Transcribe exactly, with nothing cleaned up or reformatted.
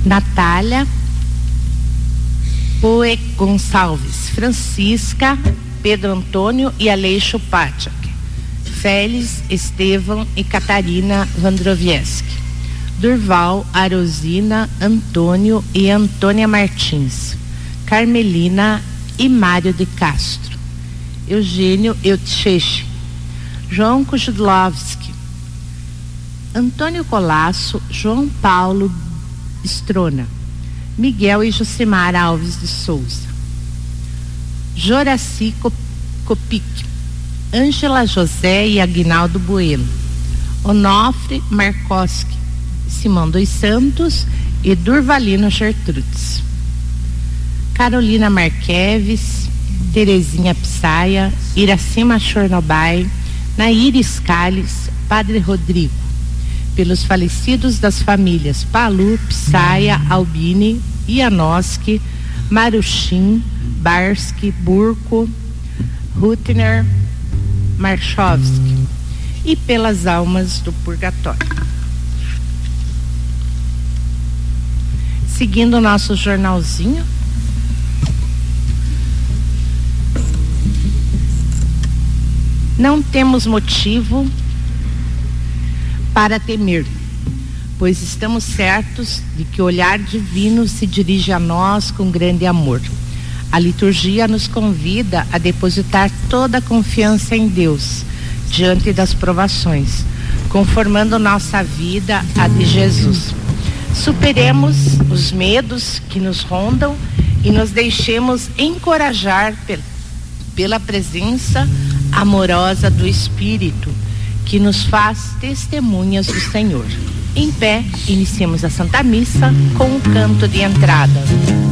Natália Poe Gonçalves, Francisca, Pedro Antônio e Aleixo Pachak, Félix, Estevão e Catarina Vandrovieski, Durval, Arosina, Antônio e Antônia Martins, Carmelina e Mário de Castro, Eugênio Eutcheche, João Kujudlovski, Antônio Colasso, João Paulo Estrona, Miguel e Josemar Alves de Souza, Joraci Copic, Ângela José e Aguinaldo Bueno, Onofre Markoski, Simão dos Santos e Durvalino Gertrudes, Carolina Marqueves, Terezinha Psaia, Iracema Chornobai, Nair Scales, Padre Rodrigo, pelos falecidos das famílias Palu, Psaia, Albini, Ianoski, Maruchim, Barski, Burco, Rutner, Marchovski, e pelas almas do purgatório. Seguindo o nosso jornalzinho, não temos motivo para temer, pois estamos certos de que o olhar divino se dirige a nós com grande amor. A liturgia nos convida a depositar toda a confiança em Deus diante das provações, conformando nossa vida à de Jesus. Superemos os medos que nos rondam e nos deixemos encorajar pel- pela presença amorosa do Espírito, que nos faz testemunhas do Senhor. Em pé, iniciemos a Santa Missa com o canto de entrada.